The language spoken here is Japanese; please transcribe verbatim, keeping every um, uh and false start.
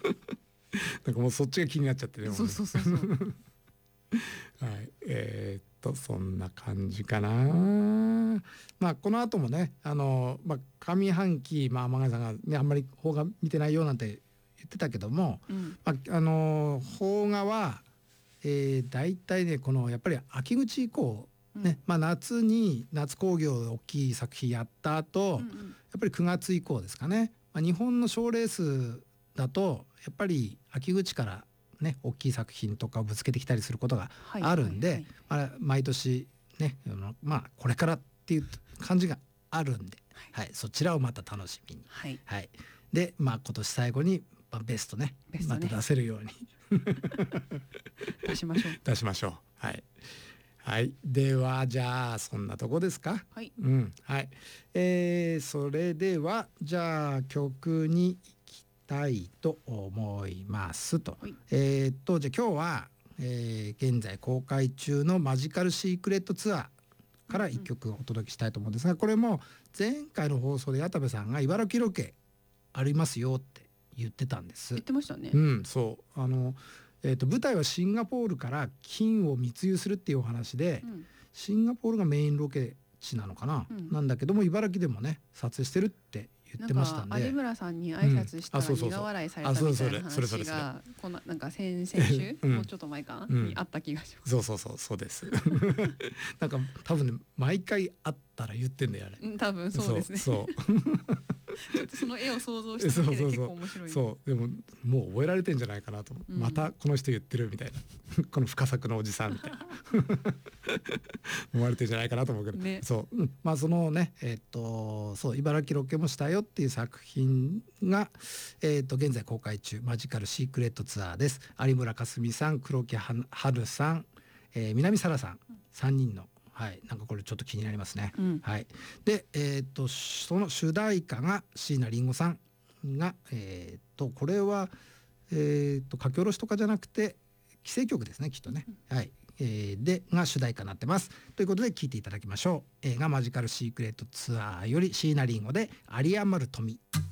なんかもうそっちが気になっちゃってね。 そうそうそうそうはい、えー、っとそんな感じかな。まあこの後もね、あのまあ上半期、まあ天貝さんがねあんまり邦画見てないよなんて言ってたけども、 うん、 まああの邦画は、えー、大体ねこのやっぱり秋口以降ね、 うんまあ夏に夏興行で大きい作品やった後、 うんうん、 やっぱりくがつ以降ですかね。まあ、日本の賞レースだとやっぱり秋口からね大きい作品とかをぶつけてきたりすることがあるんで、 はいはいはい、 まあ、毎年ねまあこれからっていう感じがあるんで、はい、そちらをまた楽しみに、 はいはい、でまあ今年最後にまあベストねベストねまた出せるように出しましょう。 出しましょう。はいはい、ではじゃあそんなとこですか。 はい、 うんはい、えー、それではじゃあ曲に行きたいと思いますと。 はい、 えー、っとじゃあ今日は、えー、現在公開中のマジカルシークレットツアーからいっきょくお届けしたいと思うんですが、これも前回の放送で矢田部さんが茨城ロケありますよって言ってたんです。 言ってましたね。 うん、そうあのえー、と舞台はシンガポールから金を密輸するっていうお話で、 うん、 シンガポールがメインロケ地なのかな、 うん、 なんだけども茨城でもね撮影してるって言ってましたんで、 なんか有村さんに挨拶したらうんあそうそうそう苦笑いされたみたいなあそうそれそれそれそれ話がこのなんか先々週、 うんもうちょっと前かな、 うんにあった気がします。 そうそうそうそうですなんか多分ね毎回会ったら言ってんだよあれ。 うん、多分そうですね。 そうちょっとその絵を想像しただけで結構面白い。 そうでももう覚えられてんじゃないかなと、 うん、 またこの人言ってるみたいなこの深作のおじさんみたいな思われてんじゃないかなと思うけど、 ね、 そう、うん、まあそのねえっとそう茨城ロケもしたよっていう作品が、えっと現在公開中マジカルシークレットツアーです。有村架純さん、黒木華さん、えー、南沙羅さん、さんにんのはい、なんかこれちょっと気になりますね。 うん、 はい、で、えー、とその主題歌が椎名林檎さんが、えー、とこれは、えー、と書き下ろしとかじゃなくて既成曲ですねきっとね。はいえー、でが主題歌になってます。ということで聴いていただきましょう。映画マジカルシークレットツアーより椎名林檎で有り余る富。